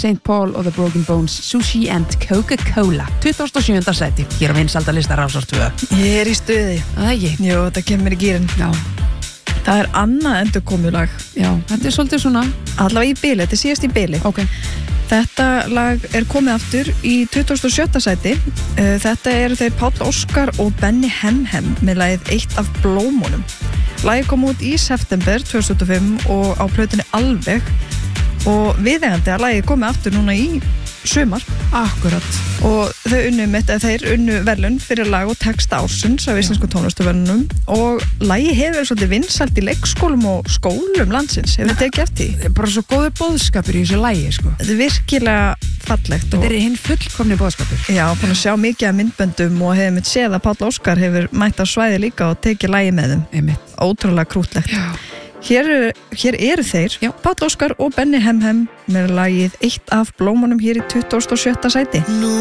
St. Paul og The Broken Bones, Sushi and Coca-Cola 27. sæti, hér á vinsældarlista Rásar 2. Ég í stuði. Ægi. Jú, þetta kemur í gýrin. Já. Það annað endurkomulag. Já, þetta svolítið svona. Allavega í bili, þetta síðast í bili. Ok. Þetta lag komið aftur í 27. sæti. Þetta þeir Páll Óskar og Benny Hemhem með lagið Eitt af blómunum. Lagið kom út í september 2005 og á plötunni Alveg og viðeigandi að lagið komið aftur núna í sumar. Akkurat. Og þeir unnu verðlaun fyrir lag og texta ársins af íslensku tónlistarverðlaunum og lagið hefur svolítið vinsælt í leikskólum og skólum landsins. Hefur þið tekið eftir því? Bara svo góður boðskapur í þessu lagi, sko. Þetta virkilega fallegt. Þetta hinn fullkomni boðskapur. Já, búin að sjá mikið af myndböndum og hefur mitt séð að Páll Óskar hefur mætt á svæði líka og tekið lagið með þeim. Einmitt. Ótrúlega krútlegt. Já. Hér eru þeir, Páll Óskar og Benny Hemhem með lagið Eitt af blómunum hér í 27. sæti.